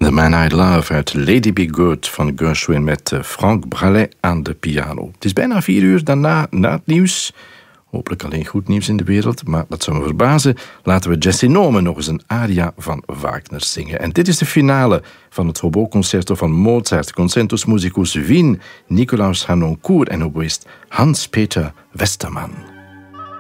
The Man I Love uit Lady Be Good van Gershwin met Franck Bralet aan de piano. Het is bijna 4 uur daarna, na het nieuws. Hopelijk alleen goed nieuws in de wereld, maar dat zou me verbazen. Laten we Jesse Norman nog eens een aria van Wagner zingen. En dit is de finale van het hobo-concerto van Mozart. Concertus Musicus Wien, Nicolaus Harnoncourt en oboïst Hans-Peter Westermann.